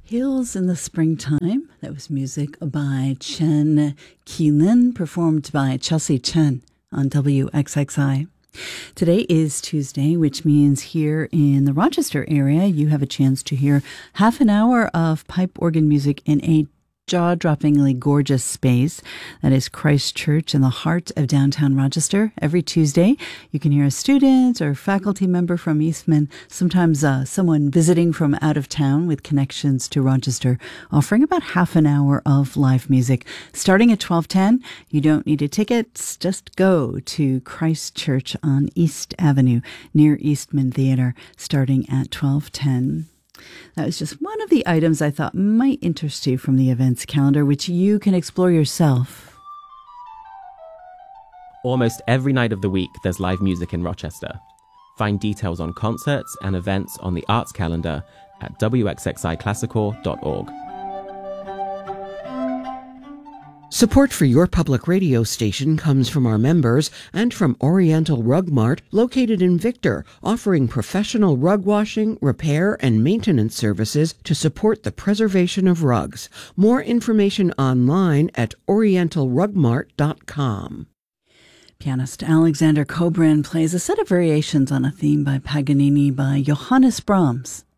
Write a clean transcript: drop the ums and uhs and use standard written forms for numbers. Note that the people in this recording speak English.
Hills in the Springtime. That was music by Chen Qilin, performed by Chelsea Chen on WXXI. Today is Tuesday, which means here in the Rochester area, you have a chance to hear half an hour of pipe organ music in a jaw-droppingly gorgeous space. That is Christ Church in the heart of downtown Rochester. Every Tuesday, you can hear a student or faculty member from Eastman, sometimes someone visiting from out of town with connections to Rochester, offering about half an hour of live music. Starting at 12:10, you don't need a ticket. Just go to Christ Church on East Avenue near Eastman Theater, starting at 12:10. That was just one of the items I thought might interest you from the events calendar, which you can explore yourself. Almost every night of the week, there's live music in Rochester. Find details on concerts and events on the arts calendar at wxxiclassical.org. Support for your public radio station comes from our members and from Oriental Rug Mart, located in Victor, offering professional rug washing, repair, and maintenance services to support the preservation of rugs. More information online at orientalrugmart.com. Pianist Alexander Kobrin plays a set of variations on a theme by Paganini by Johannes Brahms.